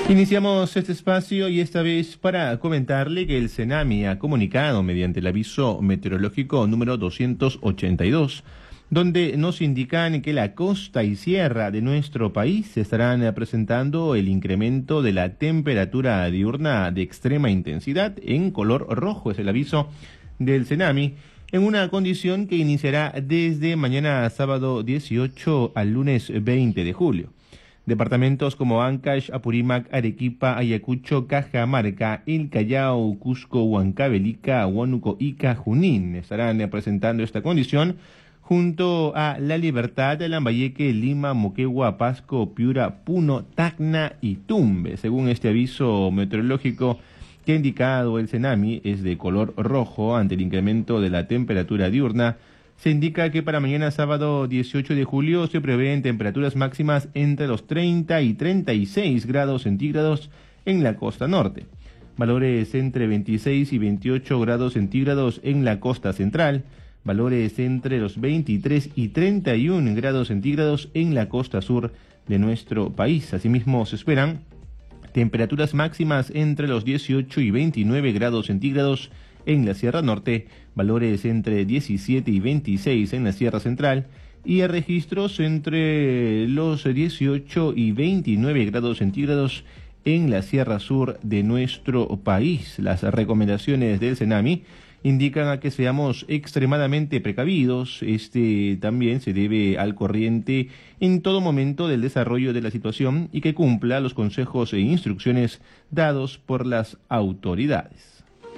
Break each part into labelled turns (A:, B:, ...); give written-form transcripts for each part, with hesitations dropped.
A: Iniciamos este espacio y esta vez para comentarle que el CENAMI ha comunicado mediante el aviso meteorológico número 282, donde nos indican que la costa y sierra de nuestro país estarán presentando el incremento de la temperatura diurna de extrema intensidad en color rojo, es el aviso del CENAMI, en una condición que iniciará desde mañana sábado 18 al lunes 20 de julio. Departamentos como Ancash, Apurímac, Arequipa, Ayacucho, Cajamarca, El Callao, Cusco, Huancavelica, Huánuco, Ica, Junín estarán presentando esta condición junto a La Libertad, Lambayeque, Lima, Moquegua, Pasco, Piura, Puno, Tacna y Tumbes. Según este aviso meteorológico que ha indicado el CENAMI, es de color rojo ante el incremento de la temperatura diurna. Se indica que para mañana sábado 18 de julio se prevén temperaturas máximas entre los 30 y 36 grados centígrados en la costa norte, valores entre 26 y 28 grados centígrados en la costa central, valores entre los 23 y 31 grados centígrados en la costa sur de nuestro país. Asimismo, se esperan temperaturas máximas entre los 18 y 29 grados centígrados en la Sierra Norte, valores entre 17 y 26 en la Sierra Central y registros entre los 18 y 29 grados centígrados en la Sierra Sur de nuestro país. Las recomendaciones del CENAMI indican a que seamos extremadamente precavidos. También se debe al corriente en todo momento del desarrollo de la situación y que cumpla los consejos e instrucciones dados por las autoridades.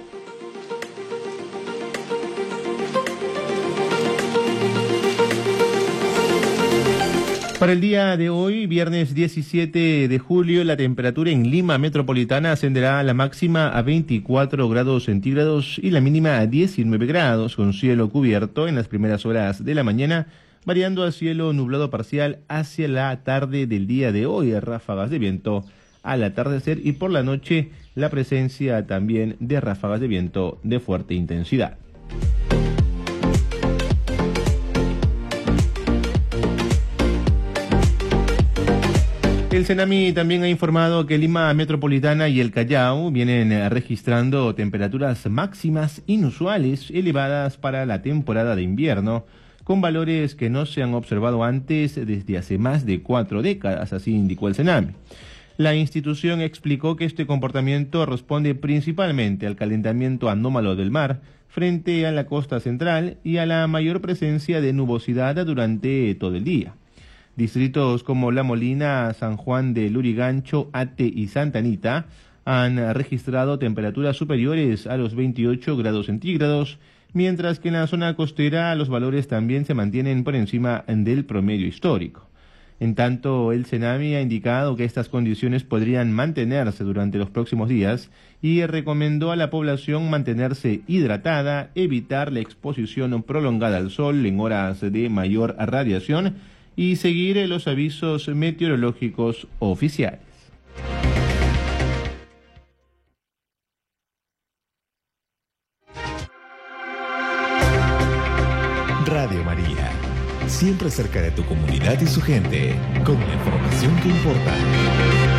A: Para el día de hoy, viernes 17 de julio, la temperatura en Lima metropolitana ascenderá a la máxima a 24 grados centígrados y la mínima a 19 grados, con cielo cubierto en las primeras horas de la mañana, variando a cielo nublado parcial hacia la tarde del día de hoy, ráfagas de viento al atardecer y por la noche la presencia también de ráfagas de viento de fuerte intensidad. El CENAMI también ha informado que Lima metropolitana y el Callao vienen registrando temperaturas máximas inusuales elevadas para la temporada de invierno, con valores que no se han observado antes desde hace más de 4 décadas, así indicó el CENAMI. La institución explicó que este comportamiento responde principalmente al calentamiento anómalo del mar frente a la costa central y a la mayor presencia de nubosidad durante todo el día. Distritos como La Molina, San Juan de Lurigancho, Ate y Santa Anita han registrado temperaturas superiores a los 28 grados centígrados, mientras que en la zona costera los valores también se mantienen por encima del promedio histórico. En tanto, el CENAMI ha indicado que estas condiciones podrían mantenerse durante los próximos días y recomendó a la población mantenerse hidratada, evitar la exposición prolongada al sol en horas de mayor radiación y seguir los avisos meteorológicos oficiales.
B: Radio María, siempre cerca de tu comunidad y su gente, con la información que importa.